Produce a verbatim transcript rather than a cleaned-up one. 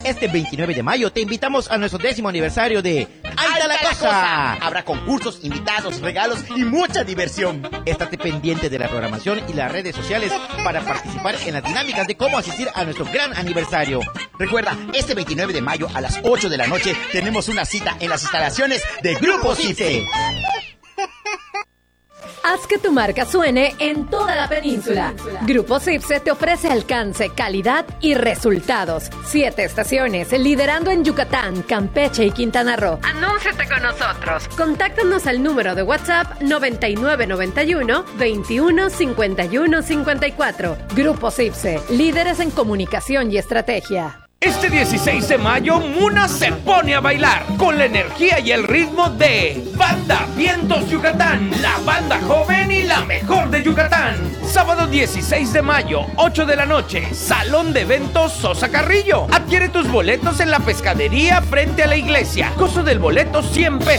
Este veintinueve de mayo te invitamos a nuestro décimo aniversario de ¡Ahí está la cosa! Habrá concursos, invitados, regalos y mucha diversión. Estate pendiente de la programación y las redes sociales para participar en las dinámicas de cómo asistir a nuestro gran aniversario. Recuerda, este veintinueve de mayo a las ocho de la noche tenemos una cita en las instalaciones de Grupo Cipse. Haz que tu marca suene en toda la península. Grupo Cipse te ofrece alcance, calidad y resultados. Siete estaciones, liderando en Yucatán, Campeche y Quintana Roo. Anúnciate con nosotros. Contáctanos al número de WhatsApp noventa y nueve noventa y uno veintiuno cincuenta y uno cincuenta y cuatro. Grupo Cipse, líderes en comunicación y estrategia. Este dieciséis de mayo, Muna se pone a bailar con la energía y el ritmo de Banda Vientos Yucatán, la banda joven y la mejor de Yucatán. Sábado dieciséis de mayo, ocho de la noche, Salón de Eventos Sosa Carrillo. Adquiere tus boletos en la pescadería frente a la iglesia. Costo del boleto cien pesos.